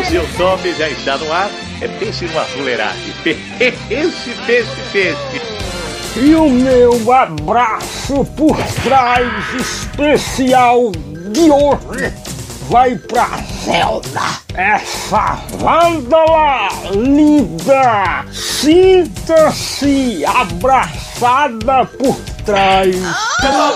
Brasil Top já está no ar. É Pense no Azuleiragem. Pense. E o meu abraço por trás especial de hoje vai pra Zelda, essa vândala linda. Sinta-se abraçada por trás.